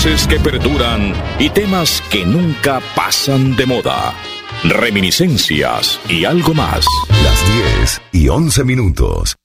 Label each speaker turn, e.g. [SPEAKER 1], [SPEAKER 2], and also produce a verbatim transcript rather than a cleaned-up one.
[SPEAKER 1] Voces que perduran y temas que nunca pasan de moda. Reminiscencias y algo más.
[SPEAKER 2] Las diez y once minutos.